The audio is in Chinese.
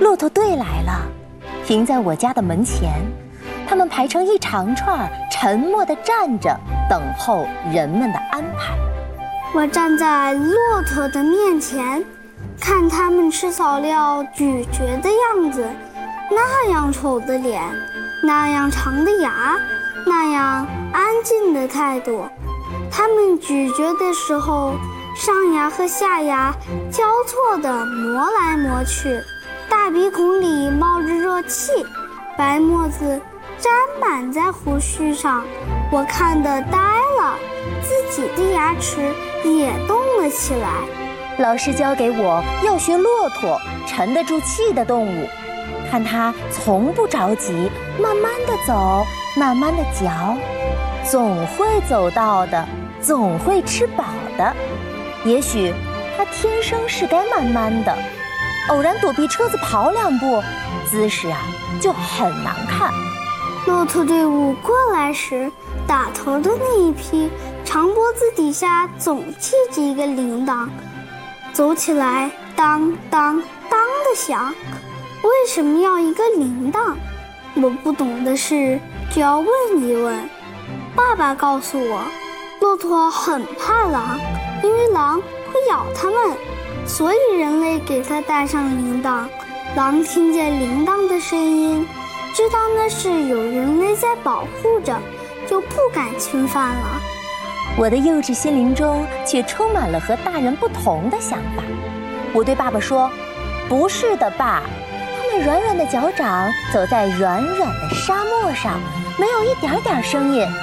骆驼队来了，停在我家的门前。他们排成一长串，沉默地站着，等候人们的安排。 我站在骆驼的面前，看他们吃草料咀嚼的样子，那样丑的脸，那样长的牙，那样安静的态度。他们咀嚼的时候，上牙和下牙交错地磨来磨去，大鼻孔里冒着热气，白沫子沾满在胡须上。我看得呆了，自己的牙齿也动了起来。 老师教给我要学骆驼，沉得住气的动物，看它从不着急，慢慢地走，慢慢地嚼，总会走到的，总会吃饱的。也许它天生是该慢慢的，偶然躲避车子跑2步，姿势就很难看。 骆驼队伍过来时，打头的那一匹长脖子底下总系着一个铃铛，走起来当当当的响。为什么要一个铃铛？我不懂的事就要问一问。爸爸告诉我，骆驼很怕狼，因为狼会咬它们，所以人类给它带上铃铛。狼听见铃铛的声音，知道那是有人类在保护着，就不敢侵犯了。 我的幼稚心灵中却充满了和大人不同的想法。我对爸爸说：“不是的，爸，他们软软的脚掌走在软软的沙漠上，没有一点点声音。